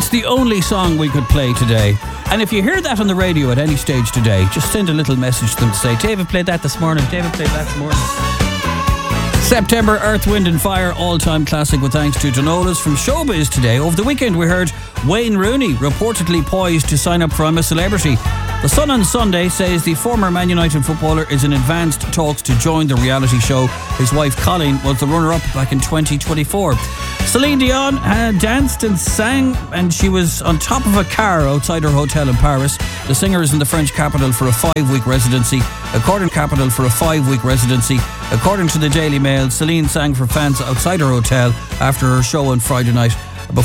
It's the only song we could play today. And if you hear that on the radio at any stage today, just send a little message to them to say, David played that this morning, David played that this morning. September, Earth, Wind and Fire, all-time classic with thanks to Donolas. From Showbiz today, over the weekend we heard Wayne Rooney reportedly poised to sign up for I'm a Celebrity. The Sun on Sunday says the former Man United footballer is in advanced talks to join the reality show. His wife Colleen was the runner-up back in 2024. Celine Dion danced and sang, and she was on top of a car outside her hotel in Paris. The singer is in the French capital for a 5-week residency. According to the Daily Mail, Celine sang for fans outside her hotel after her show on Friday night.